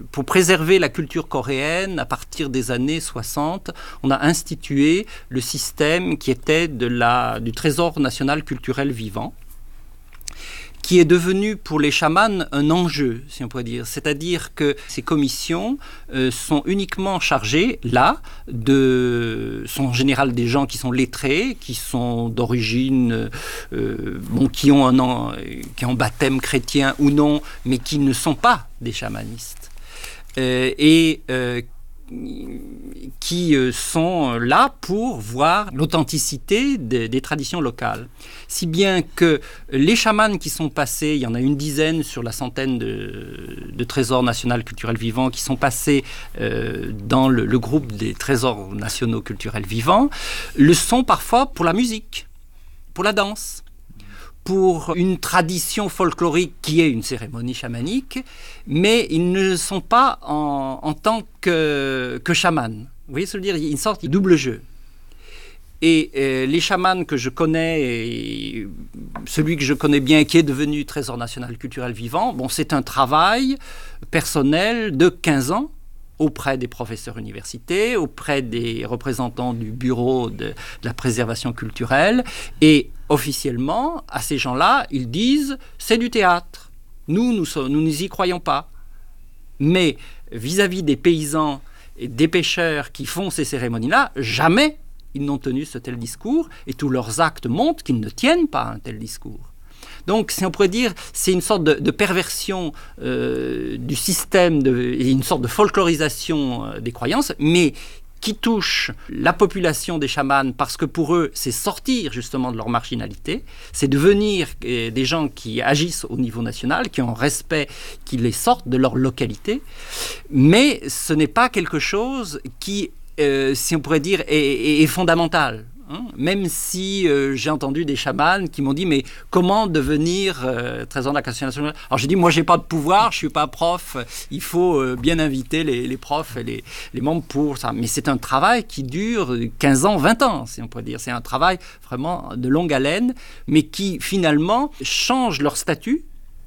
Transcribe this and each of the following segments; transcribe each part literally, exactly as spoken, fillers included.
pour préserver la culture coréenne, à partir des années soixante, on a institué le système qui était de la, du Trésor national culturel vivant, qui est devenu pour les chamans un enjeu, si on pourrait dire. C'est-à-dire que ces commissions euh, sont uniquement chargées, là, de, sont en général des gens qui sont lettrés, qui sont d'origine, euh, bon, qui ont un qui ont baptême chrétien ou non, mais qui ne sont pas des chamanistes. Euh, et euh, qui sont là pour voir l'authenticité des, des traditions locales. Si bien que les chamans qui sont passés, il y en a une dizaine sur la centaine de, de trésors nationaux culturels vivants qui sont passés euh, dans le, le groupe des trésors nationaux culturels vivants, le sont parfois pour la musique, pour la danse, pour une tradition folklorique qui est une cérémonie chamanique, mais ils ne sont pas en, en tant que, que chamans. Vous voyez ce que je veux dire ? Il y a une sorte de double jeu. Et euh, les chamans que je connais, et celui que je connais bien, qui est devenu Trésor national culturel vivant, bon, c'est un travail personnel de quinze ans, auprès des professeurs universités, auprès des représentants du bureau de, de la préservation culturelle. Et officiellement, à ces gens-là, ils disent « c'est du théâtre, nous, nous nous, nous y croyons pas ». Mais vis-à-vis des paysans et des pêcheurs qui font ces cérémonies-là, jamais ils n'ont tenu ce tel discours, et tous leurs actes montrent qu'ils ne tiennent pas un tel discours. Donc, si on pourrait dire, c'est une sorte de, de perversion euh, du système, de, une sorte de folklorisation euh, des croyances, mais qui touche la population des chamans parce que pour eux, c'est sortir justement de leur marginalité, c'est devenir euh, des gens qui agissent au niveau national, qui ont respect, qui les sortent de leur localité, mais ce n'est pas quelque chose qui, euh, si on pourrait dire, est, est, est fondamental. Hein, même si euh, j'ai entendu des chamans qui m'ont dit mais comment devenir euh, trésor de la culture nationale ? Alors j'ai dit moi j'ai pas de pouvoir, je suis pas prof, il faut euh, bien inviter les, les profs et les, les membres pour ça. Mais c'est un travail qui dure quinze ans, vingt ans, si on peut dire. C'est un travail vraiment de longue haleine, mais qui finalement change leur statut,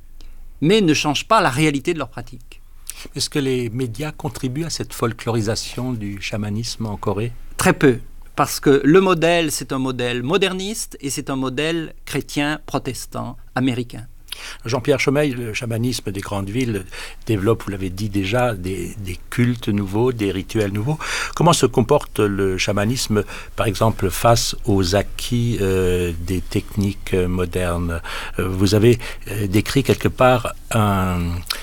mais ne change pas la réalité de leur pratique. Est-ce que les médias contribuent à cette folklorisation du chamanisme en Corée ? Très peu. Parce que le modèle, c'est un modèle moderniste et c'est un modèle chrétien, protestant, américain. Jean-Pierre Chaumeil, le chamanisme des grandes villes développe, vous l'avez dit déjà, des, des cultes nouveaux, des rituels nouveaux. Comment se comporte le chamanisme, par exemple, face aux acquis euh, des techniques modernes ? euh, Vous avez euh, décrit quelque part un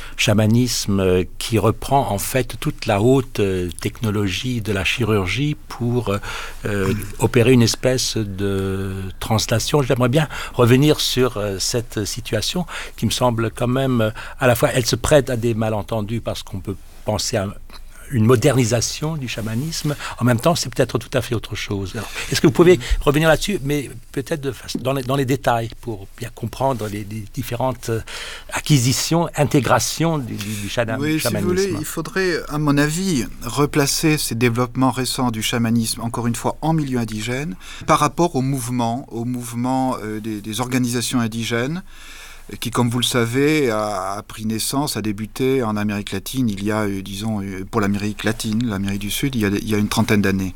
chamanisme qui reprend en fait toute la haute technologie de la chirurgie pour euh, opérer une espèce de translation. J'aimerais bien revenir sur euh, cette situation qui me semble quand même, à la fois, elle se prête à des malentendus parce qu'on peut penser à une modernisation du chamanisme. En même temps, c'est peut-être tout à fait autre chose. Alors, est-ce que vous pouvez revenir là-dessus, mais peut-être de, dans, les, dans les détails, pour bien comprendre les, les différentes acquisitions, intégrations du, du, du chana, oui, chamanisme. Si vous voulez, il faudrait, à mon avis, replacer ces développements récents du chamanisme, encore une fois, en milieu indigène, par rapport au mouvement, au mouvement euh, des, des organisations indigènes, qui, comme vous le savez, a, a pris naissance, a débuté en Amérique latine, il y a, euh, disons, euh, pour l'Amérique latine, l'Amérique du Sud, il y a, il y a une trentaine d'années.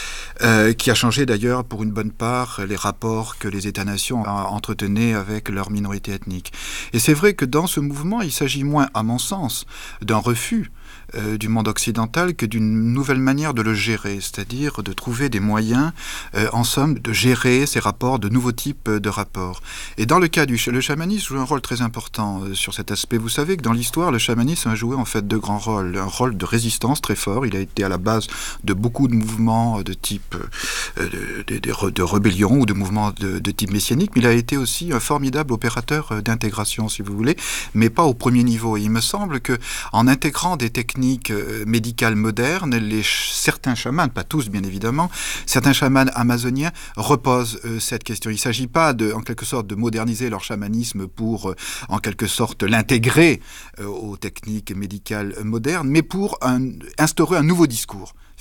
Euh, qui a changé d'ailleurs pour une bonne part les rapports que les États-nations entretenaient avec leurs minorités ethniques. Et c'est vrai que dans ce mouvement, il s'agit moins, à mon sens, d'un refus euh, du monde occidental que d'une nouvelle manière de le gérer, c'est-à-dire de trouver des moyens, euh, en somme, de gérer ces rapports, de nouveaux types de rapports. Et dans le cas du le chamanisme joue un rôle très important euh, sur cet aspect. Vous savez que dans l'histoire, le chamanisme a joué en fait deux grands rôles. Un rôle de résistance très fort, il a été à la base de beaucoup de mouvements de type De, de, de, de rébellion ou de mouvements de, de type messianique, mais il a été aussi un formidable opérateur d'intégration, si vous voulez, mais pas au premier niveau. Et il me semble que en intégrant des techniques médicales modernes, les, certains chamans, pas tous bien évidemment, certains chamans amazoniens reposent euh, cette question. Il ne s'agit pas de, en quelque sorte de moderniser leur chamanisme pour euh, en quelque sorte l'intégrer euh, aux techniques médicales modernes, mais pour un, instaurer un nouveau discours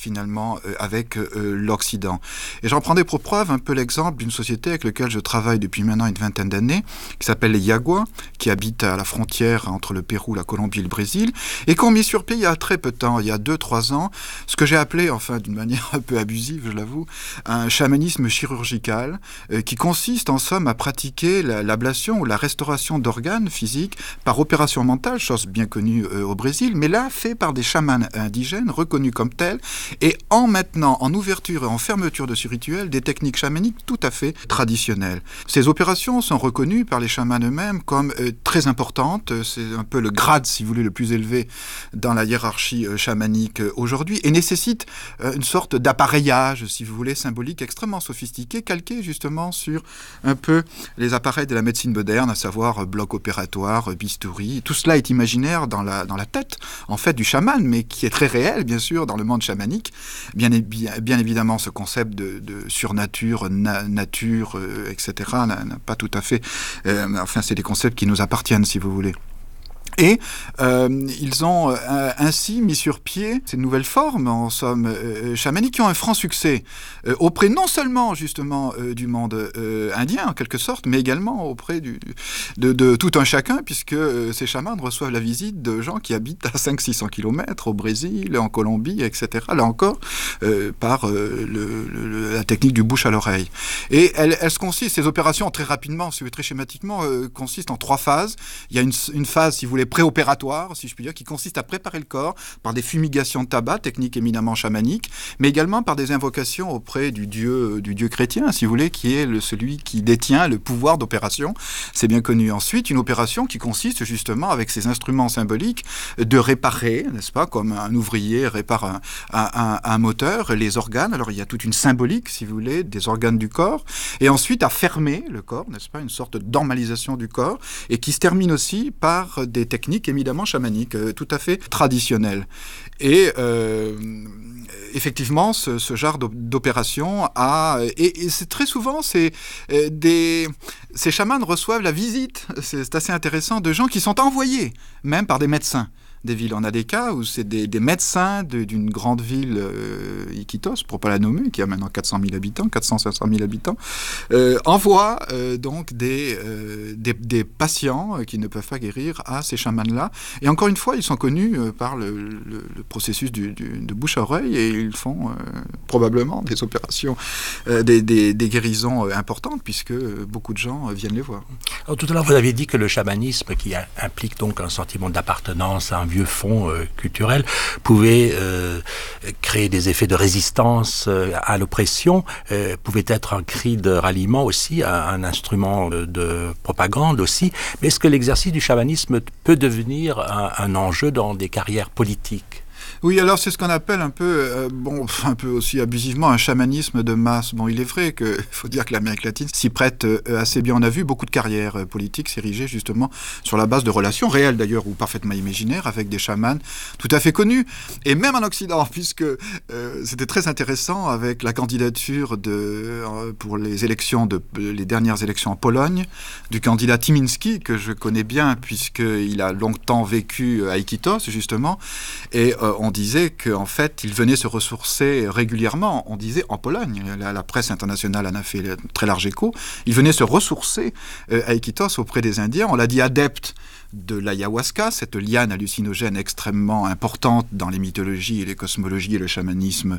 finalement euh, avec euh, l'Occident. Et j'en prendrai pour preuve un peu l'exemple d'une société avec laquelle je travaille depuis maintenant une vingtaine d'années, qui s'appelle les Yagua, qui habitent à la frontière entre le Pérou, la Colombie et le Brésil, et qui ont mis sur pied il y a très peu de temps, il y a deux trois ans, ce que j'ai appelé, enfin d'une manière un peu abusive, je l'avoue, un chamanisme chirurgical, euh, qui consiste en somme à pratiquer la, l'ablation ou la restauration d'organes physiques par opération mentale, chose bien connue euh, au Brésil, mais là fait par des chamans indigènes reconnus comme tels, et en maintenant en ouverture et en fermeture de ce rituel des techniques chamaniques tout à fait traditionnelles. Ces opérations sont reconnues par les chamans eux-mêmes comme euh, très importantes, c'est un peu le grade, si vous voulez, le plus élevé dans la hiérarchie euh, chamanique euh, aujourd'hui, et nécessite euh, une sorte d'appareillage, si vous voulez, symbolique extrêmement sophistiqué, calqué justement sur un peu les appareils de la médecine moderne, à savoir euh, bloc opératoire, euh, bistouri. Tout cela est imaginaire dans la, dans la tête, en fait, du chaman, mais qui est très réel, bien sûr, dans le monde chamanique. Bien, bien, bien évidemment, ce concept de, de surnature, na, nature, euh, et cetera, n'a, n'a pas tout à fait... Euh, enfin, c'est des concepts qui nous appartiennent, si vous voulez. Et euh, ils ont euh, ainsi mis sur pied ces nouvelles formes, en somme, euh, chamaniques, qui ont un franc succès euh, auprès non seulement justement euh, du monde euh, indien en quelque sorte, mais également auprès du, de, de tout un chacun, puisque euh, ces chamans reçoivent la visite de gens qui habitent à cinq à six cents kilomètres au Brésil, en Colombie, et cetera. Là encore, euh, par euh, le, le, la technique du bouche à l'oreille. Et elles, elles consistent, ces opérations très rapidement, si vous voulez, très schématiquement, euh, consistent en trois phases. Il y a une, une phase, si vous voulez, préopératoire, si je puis dire, qui consiste à préparer le corps par des fumigations de tabac, technique éminemment chamanique, mais également par des invocations auprès du dieu, du dieu chrétien, si vous voulez, qui est le, celui qui détient le pouvoir d'opération. C'est bien connu. Ensuite, une opération qui consiste justement, avec ces instruments symboliques, de réparer, n'est-ce pas, comme un ouvrier répare un, un, un, un moteur, les organes. Alors, il y a toute une symbolique, si vous voulez, des organes du corps. Et ensuite, à fermer le corps, n'est-ce pas, une sorte de normalisation du corps, et qui se termine aussi par des techniques éminemment chamaniques, euh, tout à fait traditionnelles. Et euh, effectivement, ce, ce genre d'opération a... Et, et c'est très souvent, c'est, euh, des, ces chamans reçoivent la visite, c'est, c'est assez intéressant, de gens qui sont envoyés, même par des médecins des villes. On a des cas où c'est des, des médecins de, d'une grande ville, euh, Iquitos, pour ne pas la nommer, qui a maintenant quatre cent mille habitants, quatre cents à cinq cent mille habitants, euh, envoient euh, donc des, euh, des, des patients qui ne peuvent pas guérir à ces chamans-là. Et encore une fois, ils sont connus euh, par le, le, le processus du, du, de bouche à oreille, et ils font euh, probablement des opérations, euh, des, des, des guérisons euh, importantes, puisque beaucoup de gens euh, viennent les voir. Alors, tout à l'heure, vous avez dit que le chamanisme, qui a, implique donc un sentiment d'appartenance à un vieux fond euh, culturel, pouvait euh, créer des effets de résistance euh, à l'oppression, euh, pouvait être un cri de ralliement aussi, un, un instrument de, de propagande aussi. Mais est-ce que l'exercice du chamanisme peut devenir un, un enjeu dans des carrières politiques ? Oui, alors c'est ce qu'on appelle un peu, euh, bon, un peu aussi abusivement, un chamanisme de masse. Bon, il est vrai qu'il faut dire que l'Amérique latine s'y prête euh, assez bien. On a vu beaucoup de carrières euh, politiques s'ériger justement sur la base de relations réelles d'ailleurs, ou parfaitement imaginaires, avec des chamans tout à fait connus. Et même en Occident, puisque euh, c'était très intéressant avec la candidature de, euh, pour les élections, de, les dernières élections en Pologne, du candidat Tymiński, que je connais bien, puisqu'il a longtemps vécu à Iquitos, justement, et euh, on disait qu'en fait, il venait se ressourcer régulièrement. On disait en Pologne, la, la presse internationale en a fait très large écho, il venait se ressourcer euh, à Iquitos auprès des Indiens. On l'a dit adepte de l'ayahuasca, cette liane hallucinogène extrêmement importante dans les mythologies et les cosmologies et le chamanisme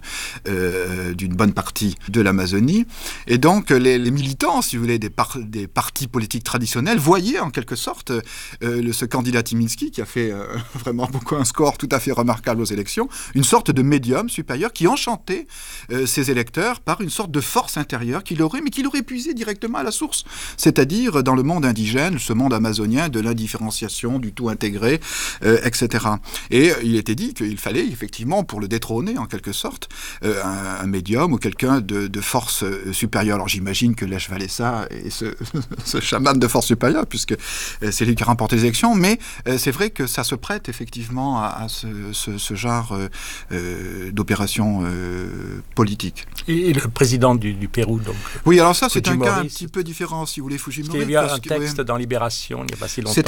euh, d'une bonne partie de l'Amazonie. Et donc, les, les militants, si vous voulez, des, par, des partis politiques traditionnels voyaient en quelque sorte euh, le, ce candidat Tymiński, qui a fait euh, vraiment beaucoup un score tout à fait remarquable aux élections, une sorte de médium supérieur qui enchantait euh, ses électeurs par une sorte de force intérieure qu'il aurait, mais qu'il aurait puisé directement à la source, c'est-à-dire dans le monde indigène, ce monde amazonien de l'indifférenciation, du tout intégré, euh, et cetera. Et euh, il était dit qu'il fallait effectivement, pour le détrôner en quelque sorte, euh, un, un médium ou quelqu'un de, de force euh, supérieure. Alors j'imagine que Lech Walesa est ce, ce chaman de force supérieure, puisque euh, c'est lui qui a remporté les élections, mais euh, c'est vrai que ça se prête effectivement à, à ce, ce, ce genre euh, euh, d'opération euh, politique. Et, et le président du, du Pérou, donc. Oui, alors ça c'est un cas un petit peu différent, si vous voulez, Fujimori. Il y a un texte que, dans Libération, il n'y a pas si longtemps. C'est exact. Il y a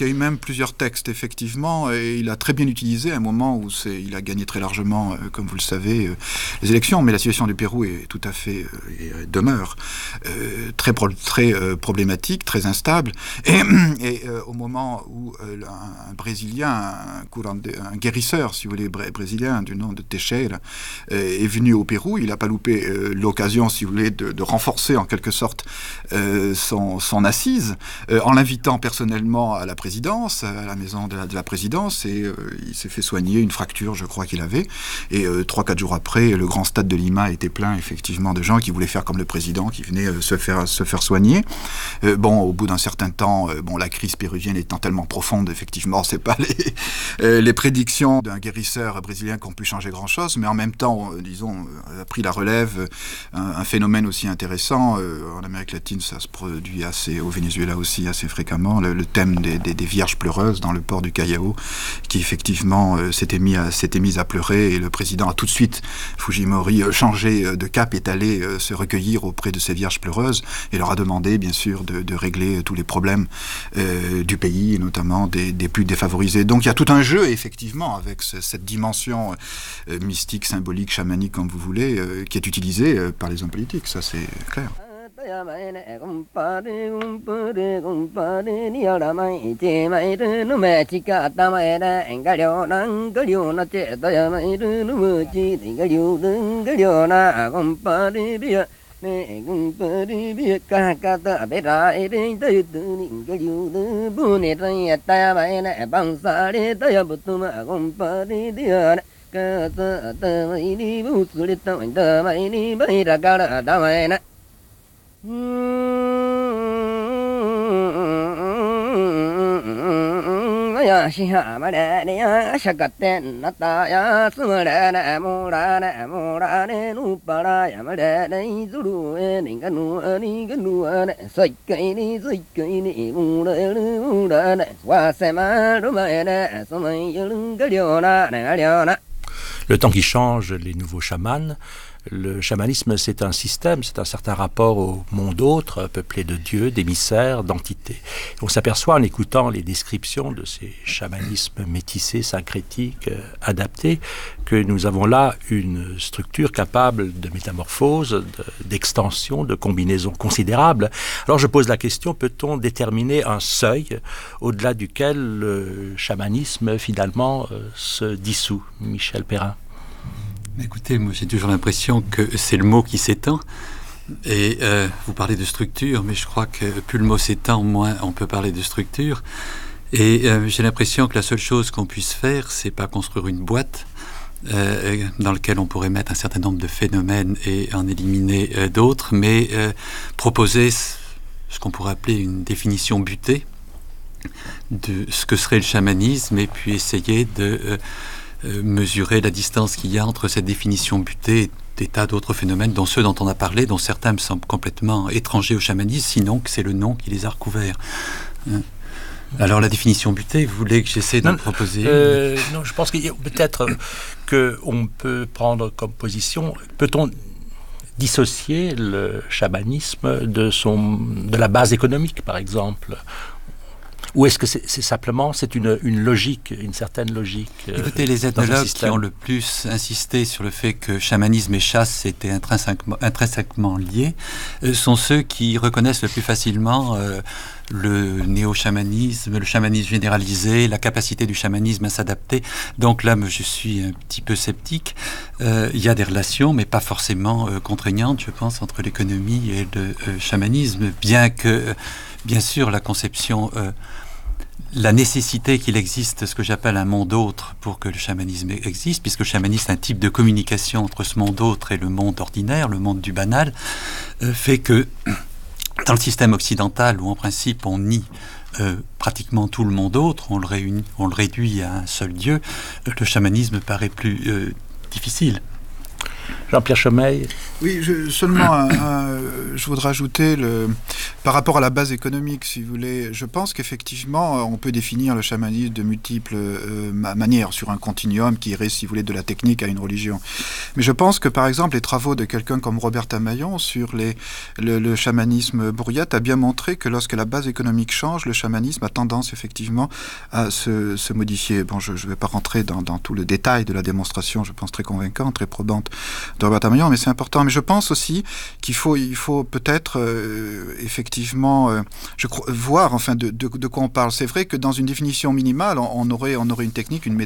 a eu même plusieurs textes, effectivement, et il a très bien utilisé un moment où c'est, il a gagné très largement, euh, comme vous le savez, euh, les élections, mais la situation du Pérou est tout à fait, euh, et, euh, demeure euh, très, pro- très euh, problématique, très instable, et, et euh, au moment où euh, un, un Brésilien, un, courant, un guérisseur, si vous voulez, bré- brésilien, du nom de Teixeira, euh, est venu au Pérou, il n'a pas loupé euh, l'occasion, si vous voulez, de, de renforcer en quelque sorte euh, son, son assise, euh, en l'invitant personnellement à la présidence, à la maison de la, de la présidence, et euh, il s'est fait soigner une fracture, je crois qu'il avait, et euh, trois, quatre jours après, le grand stade de Lima était plein, effectivement, de gens qui voulaient faire comme le président, qui venaient euh, se faire, se faire soigner. Euh, bon, au bout d'un certain temps, euh, bon, la crise péruvienne étant tellement profonde, effectivement, c'est pas les, euh, les prédictions d'un guérisseur brésilien qui ont pu changer grand-chose, mais en même temps, euh, disons, euh, a pris la relève, euh, un, un phénomène aussi intéressant, euh, en Amérique latine, ça se produit assez, au Venezuela aussi, assez fréquemment, le, le thème des, des, des vierges pleureuses dans le port du Callao, qui effectivement euh, s'était mis à, s'était mis à pleurer, et le président a tout de suite, Fujimori, euh, changé euh, de cap, est allé euh, se recueillir auprès de ces vierges pleureuses, et leur a demandé, bien sûr, de, de régler tous les problèmes euh, du pays, et notamment des, des plus défavorisés. Donc il y a tout un jeu, effectivement, avec ce, cette dimension euh, mystique, symbolique, chamanique, comme vous voulez, euh, qui est utilisée euh, par les hommes politiques, ça c'est clair. ne gumpari bi ka ka ta be ra e de de tu ni ga yu de bu ne ra ya ta ba ne bang sa re ta ya bu tu ma gumpari di ya ka ta ta mai ni bu su le ta da mai ni ba ra ga ra da mai na ya shi ha ma da ne ya sha ka ten na ta ya su ma da na mu ra na mu ra ne nu pa ra ya ma da nei zu ru e ni ga nu ni ga nu na sai kai ni sai kai ni mu ra mu ra na wa se ma ru ma na so ma yu ga ryo na na ryo na. Le temps qui change, les nouveaux chamans. Le chamanisme, c'est un système, c'est un certain rapport au monde autre, peuplé de dieux, d'émissaires, d'entités. On s'aperçoit en écoutant les descriptions de ces chamanismes métissés, syncrétiques, euh, adaptés, que nous avons là une structure capable de métamorphose, de, d'extension, de combinaison considérable. Alors je pose la question, peut-on déterminer un seuil au-delà duquel le chamanisme finalement euh, se dissout? Michel Perrin. Écoutez, moi j'ai toujours l'impression que c'est le mot qui s'étend. Et euh, vous parlez de structure, mais je crois que plus le mot s'étend, moins on peut parler de structure. Et euh, j'ai l'impression que la seule chose qu'on puisse faire, c'est pas construire une boîte euh, dans laquelle on pourrait mettre un certain nombre de phénomènes et en éliminer euh, d'autres, mais euh, proposer ce qu'on pourrait appeler une définition butée de ce que serait le chamanisme, et puis essayer de euh, Euh, mesurer la distance qu'il y a entre cette définition butée et des tas d'autres phénomènes, dont ceux dont on a parlé, dont certains me semblent complètement étrangers au chamanisme, sinon que c'est le nom qui les a recouverts. Hein. Alors la définition butée, vous voulez que j'essaie de proposer euh, Non, je pense qu'il y a peut-être qu'on peut prendre comme position, peut-on dissocier le chamanisme de, son, de la base économique, par exemple ? Ou est-ce que c'est, c'est simplement c'est une, une logique, une certaine logique euh, Écoutez, les ethnologues qui ont le plus insisté sur le fait que chamanisme et chasse étaient intrinsèquement, intrinsèquement liés euh, sont ceux qui reconnaissent le plus facilement euh, le néo-chamanisme, le chamanisme généralisé, la capacité du chamanisme à s'adapter. Donc là, je suis un petit peu sceptique. Euh, il y a des relations, mais pas forcément euh, contraignantes, je pense, entre l'économie et le euh, chamanisme, bien que, euh, bien sûr, la conception... Euh, la nécessité qu'il existe ce que j'appelle un monde autre pour que le chamanisme existe, puisque le chamanisme est un type de communication entre ce monde autre et le monde ordinaire, le monde du banal, euh, fait que dans le système occidental, où en principe on nie euh, pratiquement tout le monde autre, on le, réunit, on le réduit à un seul dieu, le chamanisme paraît plus euh, difficile. Jean-Pierre Chomeil. Oui, je, seulement, un, un, je voudrais ajouter, le, par rapport à la base économique, si vous voulez, je pense qu'effectivement, on peut définir le chamanisme de multiples euh, manières, sur un continuum qui irait, si vous voulez, de la technique à une religion. Mais je pense que, par exemple, les travaux de quelqu'un comme Robert Tamayon sur les, le, le chamanisme bourriate a bien montré que lorsque la base économique change, le chamanisme a tendance, effectivement, à se, se modifier. Bon, je ne vais pas rentrer dans, dans tout le détail de la démonstration, je pense, très convaincante, très probante de Robert Tamayon, mais c'est important. Mais je pense aussi qu'il faut, il faut peut-être euh, effectivement euh, je crois, voir enfin de, de, de quoi on parle. C'est vrai que dans une définition minimale, on, on, aurait, on aurait une technique, une méthode